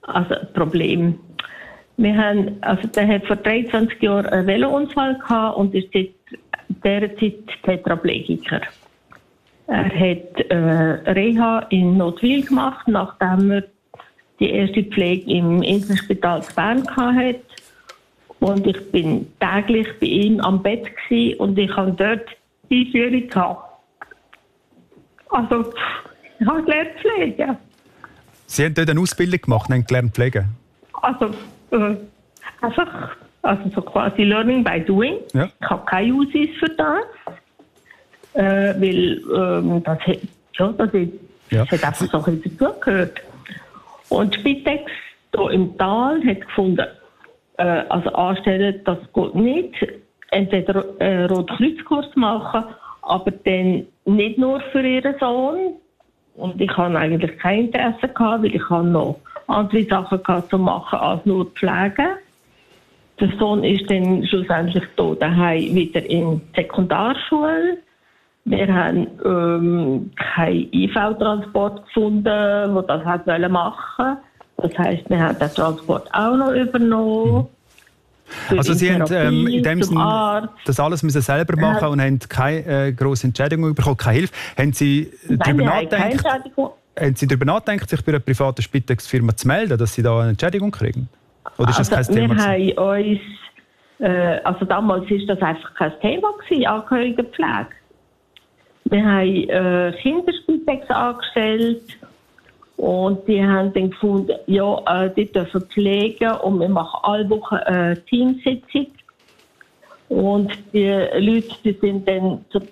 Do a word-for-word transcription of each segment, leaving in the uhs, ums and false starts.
Also Problem. Wir haben, also der hat vor dreiundzwanzig Jahren einen Velounfall gehabt und ist seit dieser Zeit Tetraplegiker. Er hat äh, Reha in Notwil gemacht, nachdem er die erste Pflege im Inselspital zu Bern hatte. Und ich bin täglich bei ihm am Bett gewesen und ich habe dort die Einführung gehabt. Also, ich habe gelernt pflegen. Sie haben dort eine Ausbildung gemacht und haben gelernt pflegen? Also, äh, einfach, also so quasi Learning by Doing. Ja. Ich habe keine Ausweis für das. Äh, weil ähm, das, hat, ja, das, hat, Ja. das hat einfach so ein bisschen dazugehört. Und Spitex hier im Tal hat gefunden, äh, also anstellen, das geht nicht. Entweder einen Rotkreuzkurs machen, aber dann nicht nur für ihren Sohn. Und ich hatte eigentlich kein Interesse gehabt, weil ich habe noch andere Sachen gehabt zu machen als nur Pflegen. Der Sohn ist dann schlussendlich hier daheim wieder in die Sekundarschule. Wir haben ähm, keinen I V-Transport gefunden, der das hat machen. Das heisst, wir haben den Transport auch noch übernommen. Mhm. Also Sie haben ähm, in dem Sinne das alles müssen selber machen ja. und haben keine äh, grosse Entschädigung bekommen, keine Hilfe. Haben Sie darüber nachgedacht, haben Sie darüber nachgedacht, sich bei einer privaten Spitex-Firma zu melden, dass Sie da eine Entschädigung kriegen? Oder ist also das kein Thema? Wir haben uns, äh, also damals war das einfach kein Thema gewesen, Angehörigenpflege. Wir haben äh, Kinderspitex angestellt und die haben dann gefunden, ja, äh, die dürfen pflegen und wir machen alle Wochen eine Teamsitzung. Und die Leute, die sind dann zu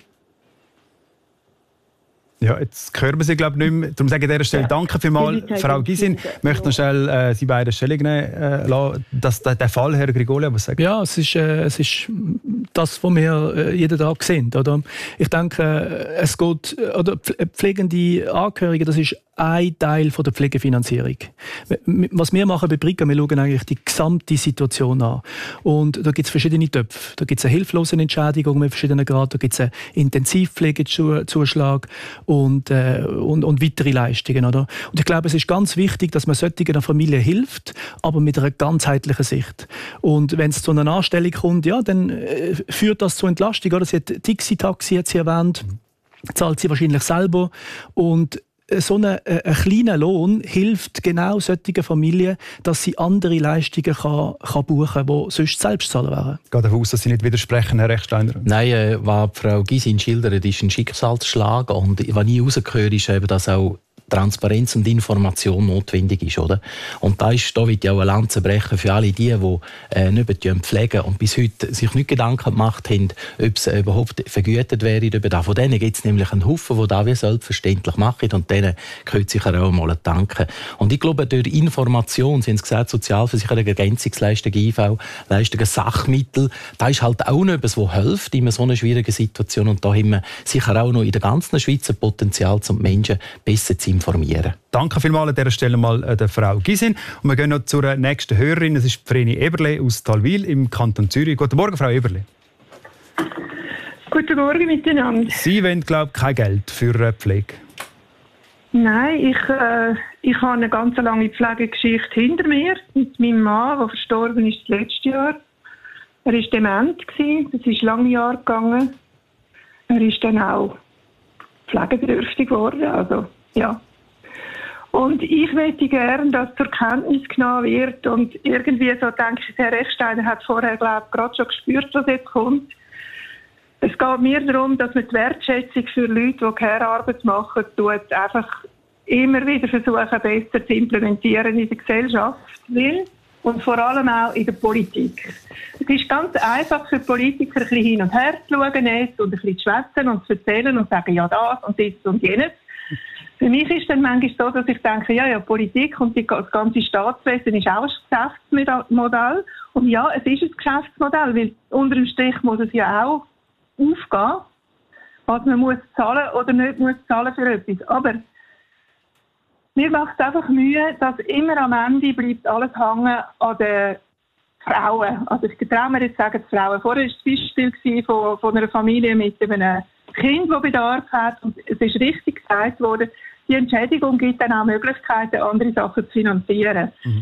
Ja, jetzt hören wir Sie, glaube ich, nicht mehr. Darum sage ich an dieser Stelle ja. Danke vielmals, Frau Gysin. Ich möchte noch schnell äh, Sie beide Stellung nehmen äh, lassen. Das, der, der Fall, Herr Grigoli, was sagen? Ja, es ist, äh, es ist das, was wir äh, jeden Tag sehen. Oder? Ich denke, äh, es geht, oder pflegende Angehörige, das ist ein Teil von der Pflegefinanzierung. Was wir machen bei Brika, wir schauen eigentlich die gesamte Situation an. Und da gibt es verschiedene Töpfe. Da gibt es eine Hilflosenentschädigung mit verschiedenen Graden, da gibt es einen Intensivpflegezuschlag und, äh, und, und weitere Leistungen. Oder? Und ich glaube, es ist ganz wichtig, dass man solchen einer Familie hilft, aber mit einer ganzheitlichen Sicht. Und wenn es zu einer Anstellung kommt, ja, dann äh, führt das zu Entlastung. Oder? Sie hat Dixie-Taxi hat sie erwähnt, zahlt sie wahrscheinlich selber. Und so ein, ein kleiner Lohn hilft genau solchen Familien, dass sie andere Leistungen kann, kann buchen kann, die sonst selbst zahlen wären. Ich gehe davon aus, dass Sie nicht widersprechen, Herr Rechsteiner. Nein, äh, was Frau Gysin schildert, ist ein Schicksalsschlag. Und was ich rausgehört, ist eben, dass auch Transparenz und Information notwendig ist. Oder? Und da ist, da wird ja auch eine Lanze brechen für alle die, die äh, nicht pflegen und bis heute sich nicht Gedanken gemacht haben, ob es überhaupt vergütet wäre. Von denen gibt es nämlich einen Haufen, die das wie selbstverständlich machen und denen gehört sicher auch mal danken. Und ich glaube, durch Information, Sie haben es gesagt, Sozialversicherung, Ergänzungsleistungen, I V-Leistungen, Sachmittel, das ist halt auch noch etwas, das hilft in so einer schwierigen Situation. Und da haben wir sicher auch noch in der ganzen Schweiz ein Potenzial, um die Menschen besser zu informieren. Danke vielmals an dieser Stelle mal der Frau Gysin. Und wir gehen noch zur nächsten Hörerin. Das ist Vreni Eberle aus Talwil im Kanton Zürich. Guten Morgen, Frau Eberle. Guten Morgen miteinander. Sie wollen, glaube ich, kein Geld für Pflege? Nein, ich, äh, ich habe eine ganz lange Pflegegeschichte hinter mir mit meinem Mann, der verstorben ist letztes Jahr. Er war dement, das ist lange Jahre gegangen. Er ist dann auch pflegebedürftig geworden, also ja. Und ich möchte gerne, dass zur Kenntnis genommen wird und irgendwie so denke ich, Herr Rechsteiner hat vorher, glaube ich, gerade schon gespürt, was jetzt kommt. Es geht mir darum, dass man die Wertschätzung für Leute, die Care-Arbeit machen, tut, einfach immer wieder versuchen, besser zu implementieren in der Gesellschaft will und vor allem auch in der Politik. Es ist ganz einfach für Politiker, ein bisschen hin und her zu schauen jetzt und ein bisschen zu schwätzen und zu erzählen und zu sagen, ja das und das und jenes. Für mich ist es dann manchmal so, dass ich denke, ja, ja, Politik und die, das ganze Staatswesen ist auch ein Geschäftsmodell. Und ja, es ist ein Geschäftsmodell, weil unter dem Strich muss es ja auch aufgehen, was man muss zahlen oder nicht muss zahlen für etwas. Aber mir macht es einfach Mühe, dass immer am Ende bleibt alles hängen an den Frauen. Also ich traue mir jetzt sagen, die Frauen. Vorher war das Beispiel von, von einer Familie mit einem Kind, das Bedarf hat. Und es ist richtig gesagt worden, die Entschädigung gibt dann auch Möglichkeiten, andere Sachen zu finanzieren. Mhm.